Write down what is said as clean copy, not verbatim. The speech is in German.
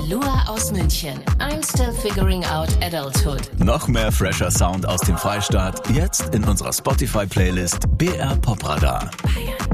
Lua aus München. I'm still figuring out adulthood. Noch mehr fresher Sound aus dem Freistaat, jetzt in unserer Spotify-Playlist BR Pop Radar. Bayern.